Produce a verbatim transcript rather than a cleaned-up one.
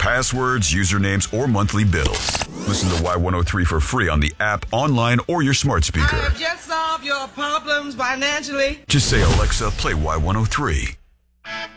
passwords, usernames, or monthly bills. Listen to Y one oh three for free on the app, online, or your smart speaker. I have just solved your problems financially. Just say, Alexa, play Y one oh three.